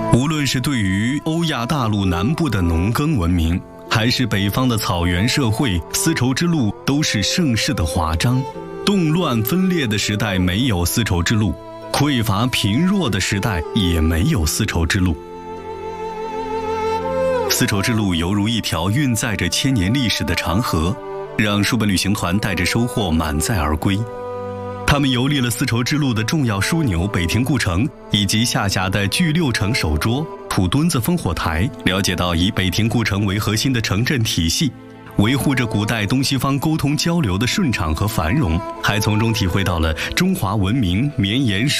无论是对于欧亚大陆南部的农耕文明，还是北方的草原社会，丝绸之路都是盛世的华章。动乱分裂的时代没有丝绸之路，匮乏贫弱的时代也没有丝绸之路。丝绸之路犹如一条运载着千年历史的长河，让书本旅行团带着收获满载而归。他们游历了丝绸之路的重要枢纽北庭故城，以及下辖的巨六城首桌、土墩子烽火台，了解到以北庭故城为核心的城镇体系，维护着古代东西方沟通交流的顺畅和繁荣，还从中体会到了中华文明绵延